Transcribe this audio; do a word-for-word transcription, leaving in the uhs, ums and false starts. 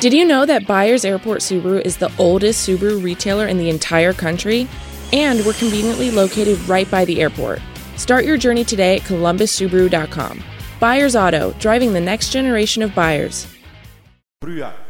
Did you know that Byers Airport Subaru is the oldest Subaru retailer in the entire country? And we're conveniently located right by the airport. Start your journey today at columbus subaru dot com. Byers Auto, driving the next generation of buyers. Brüher.